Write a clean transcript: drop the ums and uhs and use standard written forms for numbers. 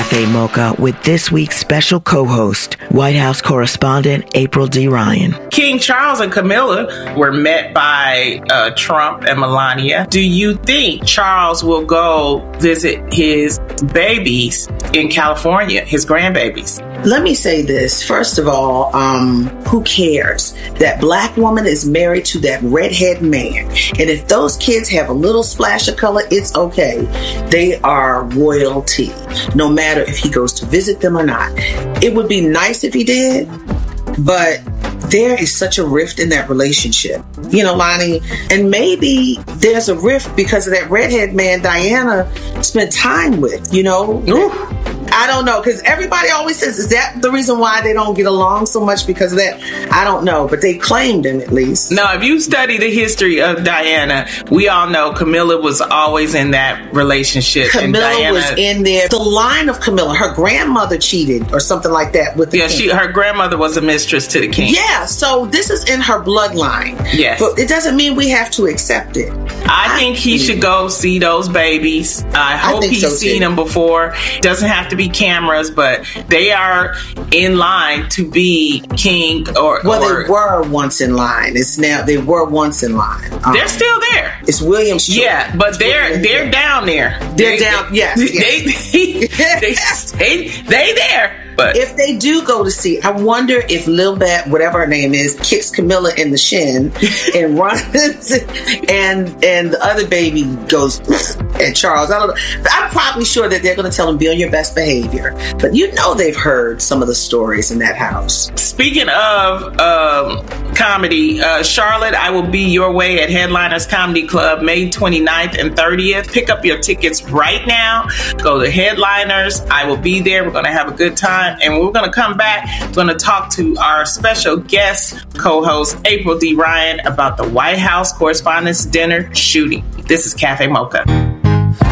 Cafe Mocha with this week's special co-host, White House correspondent April D. Ryan. King Charles and Camilla were met by Trump and Melania. Do you think Charles will go visit his babies in California, his grandbabies? Let me say this. First of all, who cares? That black woman is married to that redhead man. And if those kids have a little splash of color, it's okay. They are royalty, no matter if he goes to visit them or not. It would be nice if he did, but there is such a rift in that relationship, you know, Lonnie. And maybe there's a rift because of that redhead man Diana spent time with, you know. Ooh. I don't know, because everybody always says, is that the reason why they don't get along so much? Because of that? I don't know, but they claimed him at least. No, if you study the history of Diana, we all know Camilla was always in that relationship. Camilla and Diana was in there. The line of Camilla, her grandmother cheated or something like that with the king. her grandmother was a mistress to the king. Yeah, so this is in her bloodline. Yes. But it doesn't mean we have to accept it. I think he should go see those babies. I hope he's seen them before. Doesn't have to be cameras, but they are in line to be king they were once in line. They were once in line. They're still there. It's William Street. Yeah, but they're down there. They're down. Yes. They there. But if they do go to see, I wonder if Lil Bat, whatever her name is, kicks Camilla in the shin and runs, and the other baby goes at Charles. I don't know. I'm probably sure that they're going to tell him, be on your best behavior. But you know they've heard some of the stories in that house. Speaking of comedy, Charlotte, I will be your way at Headliners Comedy Club May 29th and 30th. Pick up your tickets right now. Go to Headliners. I will be there. We're going to have a good time. And we're going to come back. We're going to talk to our special guest co-host, April D. Ryan, about the White House Correspondents' Dinner shooting. This is Cafe Mocha.